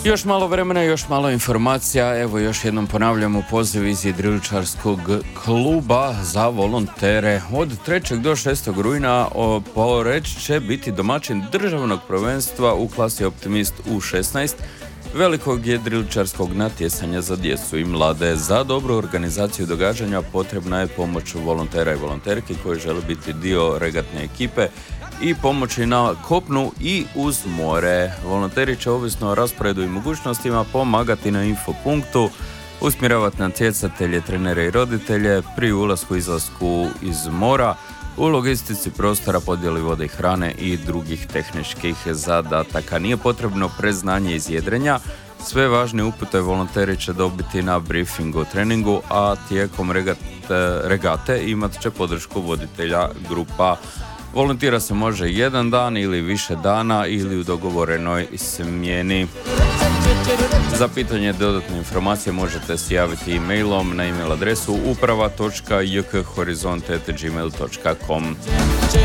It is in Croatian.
Još malo vremena, još malo informacija. Evo još jednom ponavljamo poziv iz jedriličarskog kluba za volontere. Od 3. do 6. rujna Poreč će biti domaćin državnog prvenstva u klasi Optimist U16, velikog jedriličarskog natjecanja za djecu i mlade. Za dobru organizaciju događanja potrebna je pomoć volontera i volonterki koji žele biti dio regatne ekipe i pomoći na kopnu i uz more. Volonteri će ovisno o rasporedu i mogućnostima pomagati na infopunktu, usmjeravati natjecatelje, trenere i roditelje pri ulasku i izlasku iz mora, u logistici prostora, podjeli vode i hrane i drugih tehničkih zadataka. Nije potrebno preznanje iz jedrenja, sve važne upute volonteri će dobiti na briefingu treningu, a tijekom regate imat će podršku voditelja grupa. Volontira se može jedan dan ili više dana ili u dogovorenoj smjeni. Za pitanje dodatne informacije možete se javiti e-mailom na e-mail adresu uprava.jkhorizont@gmail.com.